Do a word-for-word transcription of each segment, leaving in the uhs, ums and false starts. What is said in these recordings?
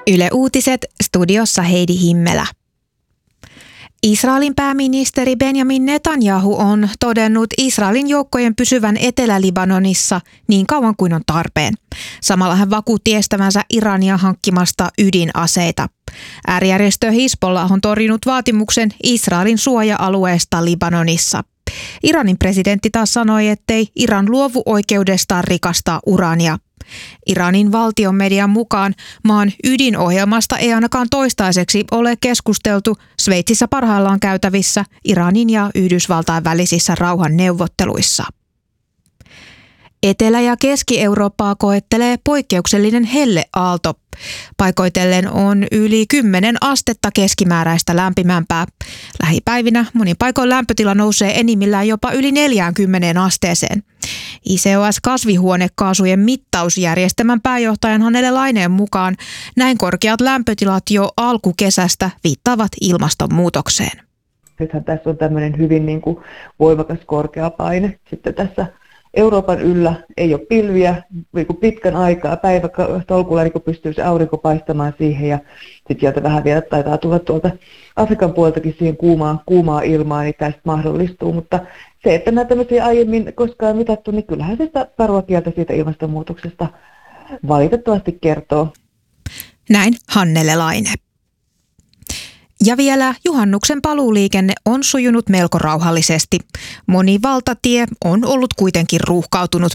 Yle Uutiset, studiossa Heidi Himmelä. Israelin pääministeri Benjamin Netanyahu on todennut Israelin joukkojen pysyvän Etelä-Libanonissa niin kauan kuin on tarpeen. Samalla hän vakuutti estävänsä Irania hankkimasta ydinaseita. Äärijärjestö Hizbollah on torjunut vaatimuksen Israelin suoja-alueesta Libanonissa. Iranin presidentti taas sanoi, ettei Iran luovu oikeudestaan rikastaa uraania. Iranin valtion median mukaan maan ydinohjelmasta ei ainakaan toistaiseksi ole keskusteltu Sveitsissä parhaillaan käytävissä Iranin ja Yhdysvaltain välisissä rauhanneuvotteluissa. Etelä- ja Keski-Eurooppaa koettelee poikkeuksellinen helleaalto. Paikoitellen on yli kymmenen astetta keskimääräistä lämpimämpää. Lähipäivinä monin paikoin lämpötila nousee enimmillään jopa yli neljäänkymmeneen asteeseen. I C O S-kasvihuonekaasujen mittausjärjestelmän pääjohtajan Hannele Laineen mukaan näin korkeat lämpötilat jo alkukesästä viittaavat ilmastonmuutokseen. Nythän tässä on tämmöinen hyvin niin kuin voimakas korkea paine sitten tässä Euroopan yllä, ei ole pilviä niin kuin pitkän aikaa, päivätolkulla niin pystyy se aurinko paistamaan siihen ja sitten sieltä vähän vielä taitaa tulla tuolta Afrikan puoltakin siihen kuumaa, kuumaa ilmaa, niin tästä mahdollistuu, mutta se, että nämä tämmöisiä aiemmin koskaan mitattu, niin kyllähän se sitä parua kieltä siitä ilmastonmuutoksesta valitettavasti kertoo. Näin Hannele Laine. Ja vielä juhannuksen paluuliikenne on sujunut melko rauhallisesti. Moni valtatie on ollut kuitenkin ruuhkautunut.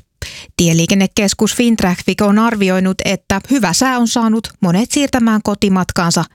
Tieliikennekeskus Fintraffic on arvioinut, että hyvä sää on saanut monet siirtämään kotimatkaansa